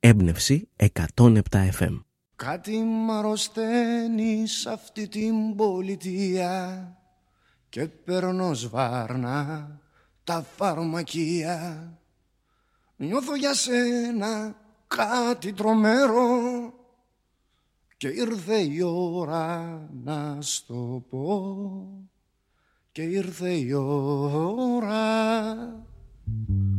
Έμπνευση 107 FM. Κάτι μ' αρρωσταίνει σ' αυτή την πολιτεία και παίρνω σβάρνα τα φαρμακεία. Νιώθω για σένα κάτι τρομερό και ήρθε η ώρα να στο πω. Και ήρθε η ώρα